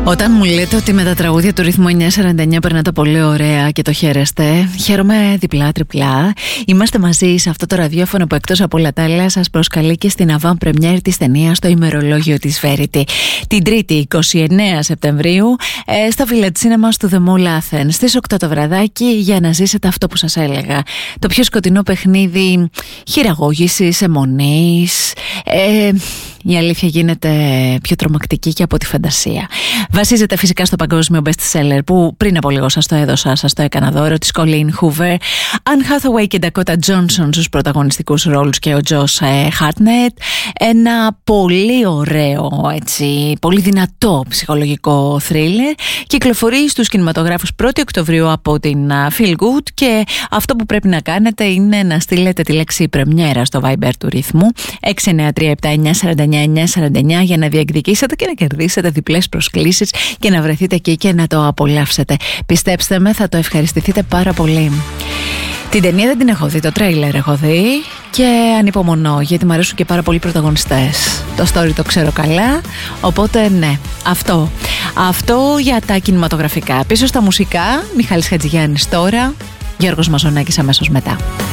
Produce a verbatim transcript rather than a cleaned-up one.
Όταν μου λέτε ότι με τα τραγούδια του ρυθμού εννιακόσια σαράντα εννιά περνάτε πολύ ωραία και το χαίρεστε, χαίρομαι διπλά-τριπλά. Είμαστε μαζί σε αυτό το ραδιόφωνο που εκτός από όλα τα άλλα σας προσκαλεί και στην avant première της ταινίας στο ημερολόγιο της Verity. Την Τρίτη εικοστή ενάτη Σεπτεμβρίου ε, στα Village Cinemas του The Mall Athens στις οκτώ το βραδάκι, για να ζήσετε αυτό που σας έλεγα. Το πιο σκοτεινό παιχνίδι χειραγώγησης, αιμονής. Ε, η αλήθεια γίνεται πιο τρομακτική και από τη φαντασία. Βασίζεται φυσικά στο παγκόσμιο best seller που πριν από λίγο σας το έδωσα, σας το έκανα δώρο, της Colleen Hoover, Anne Hathaway και Dakota Johnson στους πρωταγωνιστικούς ρόλους και ο Josh Hartnett. Ένα πολύ ωραίο, έτσι, πολύ δυνατό ψυχολογικό θρίλερ. Κυκλοφορεί στους κινηματογράφους πρώτη Οκτωβρίου από την Feel Good και αυτό που πρέπει να κάνετε είναι να στείλετε τη λέξη πρεμιέρα στο Viber του ρυθμού έξι εννιά τρία επτά εννιά τέσσερα εννιά εννιά τέσσερα εννιά για να διεκδικήσετε και να κερδίσετε διπλές προσκλήσεις και να βρεθείτε εκεί και να το απολαύσετε. Πιστέψτε με, θα το ευχαριστηθείτε πάρα πολύ. Την ταινία δεν την έχω δει, το τρέιλερ έχω δει και ανυπομονώ γιατί μου αρέσουν και πάρα πολλοί πρωταγωνιστές. Το story το ξέρω καλά, οπότε ναι, αυτό. Αυτό για τα κινηματογραφικά. Πίσω στα μουσικά, Μιχάλης Χατζηγιάννης τώρα, Γιώργος Μαζονάκης αμέσως μετά.